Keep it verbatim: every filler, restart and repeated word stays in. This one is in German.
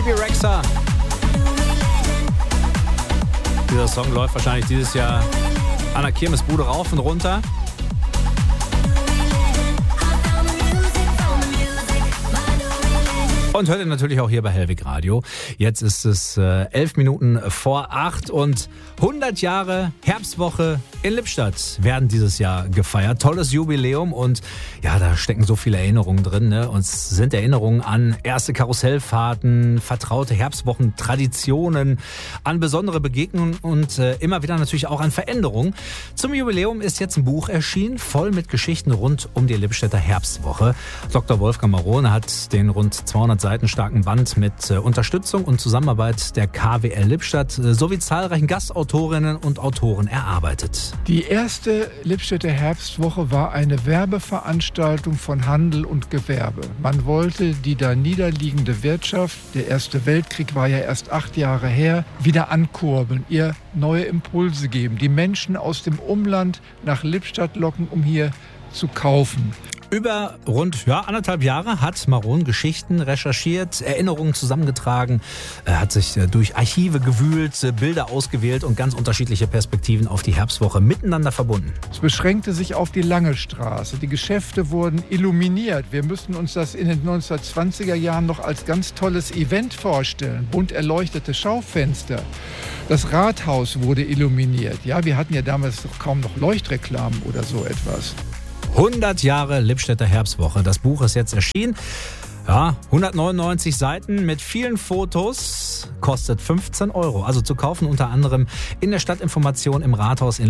Bebe Rexha. Dieser Song läuft wahrscheinlich dieses Jahr an der Kirmesbude rauf und runter. Und hört ihr natürlich auch hier bei Hellwig Radio. Jetzt ist es äh, elf Minuten vor acht und hundert Jahre Herbstwoche in Lippstadt werden dieses Jahr gefeiert. Tolles Jubiläum und ja, da stecken so viele Erinnerungen drin. Ne? Und es sind Erinnerungen an erste Karussellfahrten, vertraute Herbstwochen, Traditionen, an besondere Begegnungen und äh, immer wieder natürlich auch an Veränderungen. Zum Jubiläum ist jetzt ein Buch erschienen, voll mit Geschichten rund um die Lippstädter Herbstwoche. Doktor Wolfgang Marone hat den rund zweihundert Seiten starken Band mit äh, Unterstützung und Zusammenarbeit der K W L Lippstadt äh, sowie zahlreichen Gastautorinnen und Autoren erarbeitet. Die erste Lippstädter Herbstwoche war eine Werbeveranstaltung von Handel und Gewerbe. Man wollte die da niederliegende Wirtschaft, der Erste Weltkrieg war ja erst acht Jahre her, wieder ankurbeln, ihr neue Impulse geben, die Menschen aus dem Umland nach Lippstadt locken, um hier zu kaufen. Über rund ja, anderthalb Jahre hat Marone Geschichten recherchiert, Erinnerungen zusammengetragen, er hat sich durch Archive gewühlt, Bilder ausgewählt und ganz unterschiedliche Perspektiven auf die Herbstwoche miteinander verbunden. Es beschränkte sich auf die Lange Straße. Die Geschäfte wurden illuminiert. Wir müssen uns das in den neunzehnhundertzwanziger Jahren noch als ganz tolles Event vorstellen. Bunt erleuchtete Schaufenster. Das Rathaus wurde illuminiert. Ja, wir hatten ja damals noch kaum noch Leuchtreklamen oder so etwas. hundert Jahre Lippstädter Herbstwoche. Das Buch ist jetzt erschienen. Ja, hundertneunundneunzig Seiten mit vielen Fotos, kostet fünfzehn Euro. Also zu kaufen unter anderem in der Stadtinformation im Rathaus in